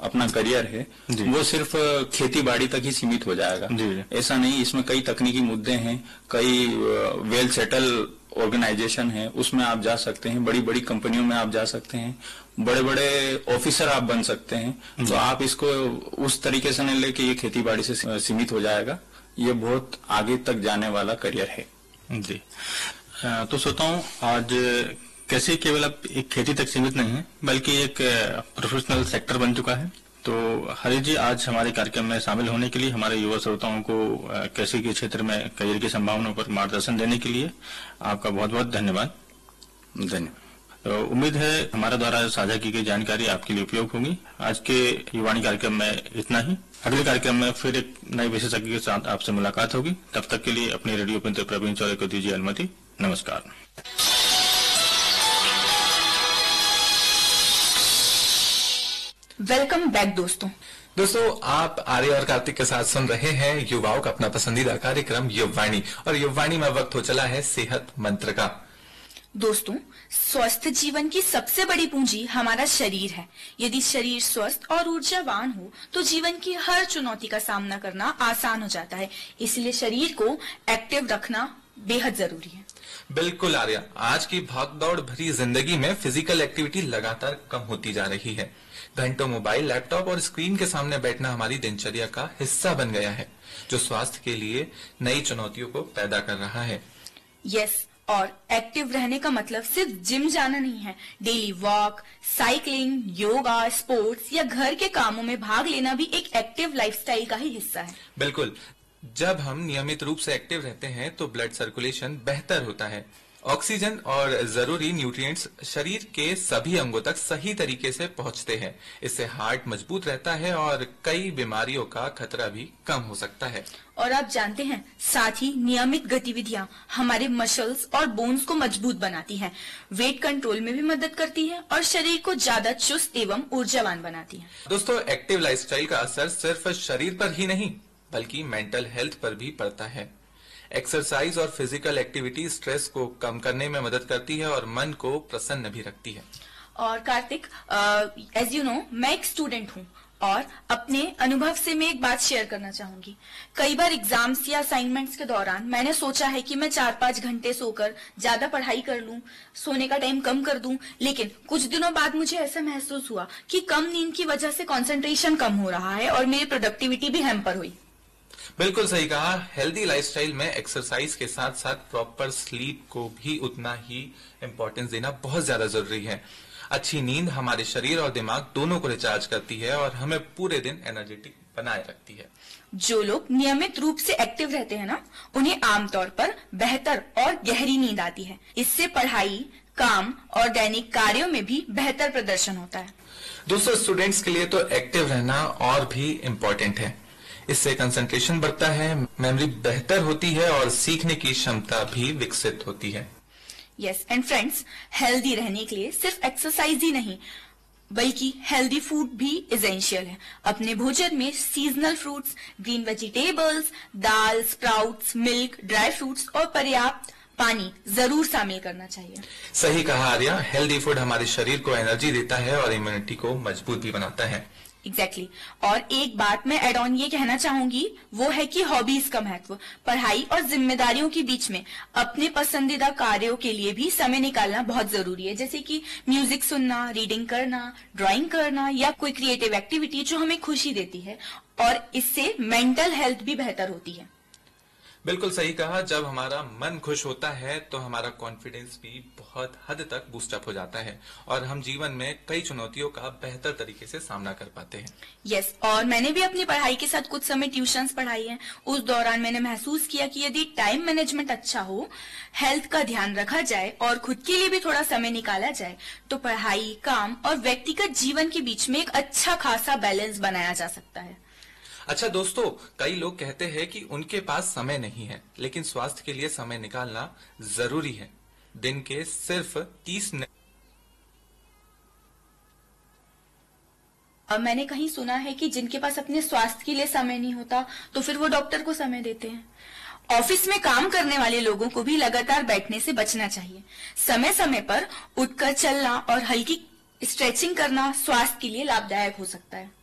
अपना करियर है वो सिर्फ खेती बाड़ी तक ही सीमित हो जाएगा। ऐसा नहीं, इसमें कई तकनीकी मुद्दे हैं, कई वेल सेटल ऑर्गेनाइजेशन है, उसमें आप जा सकते हैं, बड़ी बड़ी कंपनियों में आप जा सकते हैं, बड़े बड़े ऑफिसर आप बन सकते हैं। तो आप इसको उस तरीके से नहीं लेके ये खेती बाड़ी से सीमित हो जाएगा, ये बहुत आगे तक जाने वाला करियर है जी। तो सोचता हूँ आज कृषि केवल अब एक खेती तक सीमित नहीं है बल्कि एक प्रोफेशनल सेक्टर बन चुका है। तो हरी जी, आज हमारे कार्यक्रम में शामिल होने के लिए, हमारे युवा श्रोताओं को कृषि के क्षेत्र में करियर की संभावनाओं पर मार्गदर्शन देने के लिए आपका बहुत बहुत धन्यवाद। तो उम्मीद है हमारे द्वारा साझा की गई जानकारी आपके लिए उपयोग होगी। आज के युवाणी कार्यक्रम में इतना ही। अगले कार्यक्रम में फिर एक नए विशेषज्ञ के साथ आपसे मुलाकात होगी। तब तक के लिए अपने रेडियो मित्र प्रवीण चौरे को दीजिए अनुमति। नमस्कार। वेलकम बैक दोस्तों, आप आर्य और कार्तिक के साथ सुन रहे हैं युवाओं का अपना पसंदीदा कार्यक्रम युववाणी, और युववाणी में वक्त हो चला है सेहत मंत्र का। दोस्तों, स्वस्थ जीवन की सबसे बड़ी पूंजी हमारा शरीर है। यदि शरीर स्वस्थ और ऊर्जावान हो तो जीवन की हर चुनौती का सामना करना आसान हो जाता है। इसलिए शरीर को एक्टिव रखना बेहद जरूरी है। बिल्कुल आर्या, आज की भागदौड़ भरी जिंदगी में फिजिकल एक्टिविटी लगातार कम होती जा रही है। घंटों मोबाइल, लैपटॉप और स्क्रीन के सामने बैठना हमारी दिनचर्या का हिस्सा बन गया है, जो स्वास्थ्य के लिए नई चुनौतियों को पैदा कर रहा है। यस, और एक्टिव रहने का मतलब सिर्फ जिम जाना नहीं है। Daily walk, cycling, yoga, sports या घर के कामों में भाग लेना भी एक एक्टिव लाइफस्टाइल का ही हिस्सा है। बिल्कुल, जब हम नियमित रूप से एक्टिव रहते हैं तो ब्लड सर्कुलेशन बेहतर होता है, ऑक्सीजन और जरूरी न्यूट्रिएंट्स शरीर के सभी अंगों तक सही तरीके से पहुंचते हैं। इससे हार्ट मजबूत रहता है और कई बीमारियों का खतरा भी कम हो सकता है। और आप जानते हैं, साथ ही नियमित गतिविधियां हमारे मसल्स और बोन्स को मजबूत बनाती हैं, वेट कंट्रोल में भी मदद करती है और शरीर को ज्यादा चुस्त एवं ऊर्जावान बनाती है। दोस्तों, एक्टिव लाइफस्टाइल का असर सिर्फ शरीर पर ही नहीं बल्कि मेंटल हेल्थ पर भी पड़ता है। एक्सरसाइज और फिजिकल एक्टिविटी स्ट्रेस को कम करने में मदद करती है और मन को प्रसन्न भी रखती है। और कार्तिक, एज यू नो, मैं एक स्टूडेंट हूँ और अपने अनुभव से मैं एक बात शेयर करना चाहूंगी। कई बार एग्जाम्स या असाइनमेंट्स के दौरान मैंने सोचा है कि मैं 4-5 घंटे सोकर ज्यादा पढ़ाई कर लूं, सोने का टाइम कम कर दूं, लेकिन कुछ दिनों बाद मुझे ऐसा महसूस हुआ कि कम नींद की वजह से कंसंट्रेशन कम हो रहा है और मेरी प्रोडक्टिविटी भी हैम्पर हुई। बिल्कुल सही कहा। हेल्दी लाइफस्टाइल में एक्सरसाइज के साथ साथ प्रॉपर स्लीप को भी उतना ही इम्पोर्टेंस देना बहुत ज्यादा जरूरी है। अच्छी नींद हमारे शरीर और दिमाग दोनों को रिचार्ज करती है और हमें पूरे दिन एनर्जेटिक बनाए रखती है। जो लोग नियमित रूप से एक्टिव रहते हैं ना, उन्हें आमतौर पर बेहतर और गहरी नींद आती है। इससे पढ़ाई, काम और दैनिक कार्यों में भी बेहतर प्रदर्शन होता है। दोस्तों, स्टूडेंट्स के लिए तो एक्टिव रहना और भी इम्पोर्टेंट है। इससे कंसंट्रेशन बढ़ता है, मेमोरी बेहतर होती है और सीखने की क्षमता भी विकसित होती है। यस, एंड फ्रेंड्स, हेल्दी रहने के लिए सिर्फ एक्सरसाइज ही नहीं बल्कि हेल्दी फूड भी एसेंशियल है। अपने भोजन में सीजनल फ्रूट्स, ग्रीन वेजिटेबल्स, दाल, स्प्राउट्स, मिल्क, ड्राई फ्रूट्स और पर्याप्त पानी जरूर शामिल करना चाहिए। सही कहा आर्या, हेल्दी फूड हमारे शरीर को एनर्जी देता है और इम्यूनिटी को मजबूत भी बनाता है। एग्जैक्टली। और एक बात मैं एड ऑन ये कहना चाहूंगी, वो है कि हॉबीज का महत्व। पढ़ाई और जिम्मेदारियों के बीच में अपने पसंदीदा कार्यों के लिए भी समय निकालना बहुत जरूरी है, जैसे कि म्यूजिक सुनना, रीडिंग करना, ड्राइंग करना या कोई क्रिएटिव एक्टिविटी जो हमें खुशी देती है, और इससे मेंटल हेल्थ भी बेहतर होती है। बिल्कुल सही कहा। जब हमारा मन खुश होता है तो हमारा कॉन्फिडेंस भी बहुत हद तक बूस्टअप हो जाता है और हम जीवन में कई चुनौतियों का बेहतर तरीके से सामना कर पाते हैं। यस, और मैंने भी अपनी पढ़ाई के साथ कुछ समय ट्यूशंस पढ़ाई हैं। उस दौरान मैंने महसूस किया कि यदि टाइम मैनेजमेंट अच्छा हो, हेल्थ का ध्यान रखा जाए और खुद के लिए भी थोड़ा समय निकाला जाए तो पढ़ाई, काम और व्यक्तिगत जीवन के बीच में एक अच्छा खासा बैलेंस बनाया जा सकता है। अच्छा दोस्तों, कई लोग कहते हैं कि उनके पास समय नहीं है, लेकिन स्वास्थ्य के लिए समय निकालना जरूरी है। दिन के सिर्फ 30 मिनट। मैंने कहीं सुना है कि जिनके पास अपने स्वास्थ्य के लिए समय नहीं होता तो फिर वो डॉक्टर को समय देते हैं। ऑफिस में काम करने वाले लोगों को भी लगातार बैठने से बचना चाहिए। समय समय पर उठकर चलना और हल्की स्ट्रेचिंग करना स्वास्थ्य के लिए लाभदायक हो सकता है।